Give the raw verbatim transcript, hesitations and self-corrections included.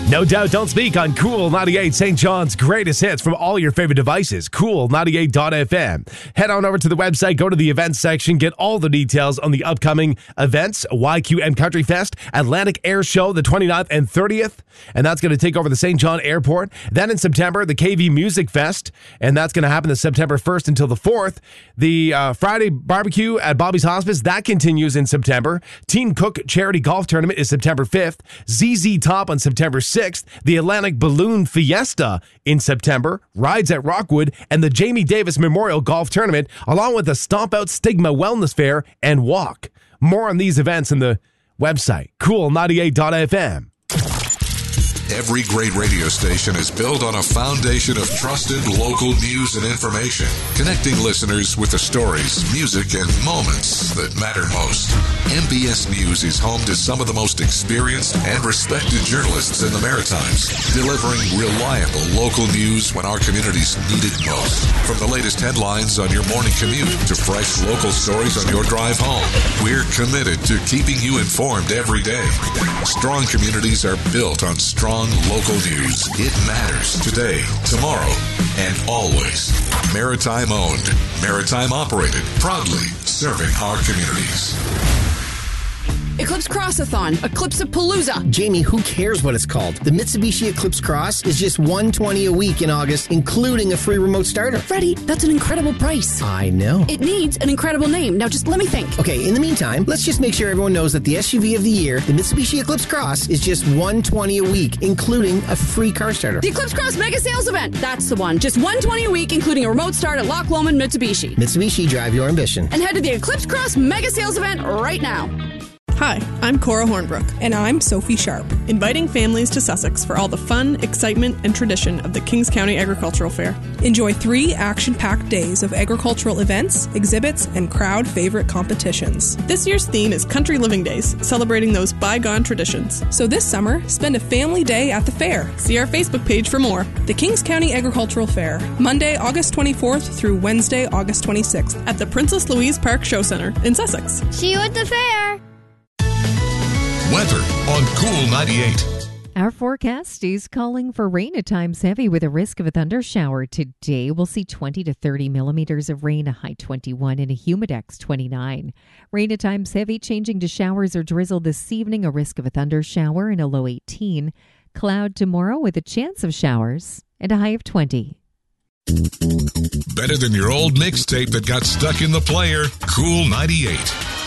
No Doubt Don't Speak on Cool ninety-eight, Saint John's greatest hits from all your favorite devices. Cool ninety-eight dot f m. Head on over to the website, go to the events section, get all the details on the upcoming events. Y Q M Country Fest, Atlantic Air Show, the twenty-ninth and thirtieth, and that's going to take over the Saint John Airport. Then in September, the K V Music Fest, and that's going to happen the September first until the fourth. The uh, Friday barbecue at Bobby's Hospice, that continues in September. Team Cook Charity Golf Tournament is September fifth. Z Z Top on September sixth. The Atlantic Balloon Fiesta in September, Rides at Rockwood, and the Jamie Davis Memorial Golf Tournament, along with the Stomp Out Stigma Wellness Fair and Walk. More on these events in the website, cool ninety-eight dot f m. Every great radio station is built on a foundation of trusted local news and information, connecting listeners with the stories, music, and moments that matter most. M B S News is home to some of the most experienced and respected journalists in the Maritimes, delivering reliable local news when our communities need it most. From the latest headlines on your morning commute to fresh local stories on your drive home, we're committed to keeping you informed every day. Strong communities are built on strong local news. It matters today, tomorrow, and always. Maritime owned, Maritime operated, proudly serving our communities. Eclipse Crossathon, Eclipse-a-Palooza. Jamie, who cares what it's called? The Mitsubishi Eclipse Cross is just one hundred twenty dollars a week in August, including a free remote starter. Freddie, that's an incredible price. I know. It needs an incredible name. Now just let me think. Okay, in the meantime, let's just make sure everyone knows that the S U V of the year, the Mitsubishi Eclipse Cross, is just one hundred twenty dollars a week, including a free car starter. The Eclipse Cross Mega Sales Event. That's the one. Just one hundred twenty dollars a week, including a remote start at Loch Lomond Mitsubishi. Mitsubishi, drive your ambition. And head to the Eclipse Cross Mega Sales Event right now. Hi, I'm Cora Hornbrook. And I'm Sophie Sharp. Inviting families to Sussex for all the fun, excitement, and tradition of the Kings County Agricultural Fair. Enjoy three action-packed days of agricultural events, exhibits, and crowd-favorite competitions. This year's theme is Country Living Days, celebrating those bygone traditions. So this summer, spend a family day at the fair. See our Facebook page for more. The Kings County Agricultural Fair, Monday, August twenty-fourth through Wednesday, August twenty-sixth. At the Princess Louise Park Show Center in Sussex. See you at the fair. Weather on Cool ninety-eight. Our forecast is calling for rain at times heavy with a risk of a thunder shower. Today, we'll see twenty to thirty millimeters of rain, a high twenty-one, and a humidex twenty-nine. Rain at times heavy, changing to showers or drizzle this evening, a risk of a thunder shower, and a low eighteen. Cloud tomorrow with a chance of showers and a high of twenty. Better than your old mixtape that got stuck in the player. Cool ninety-eight.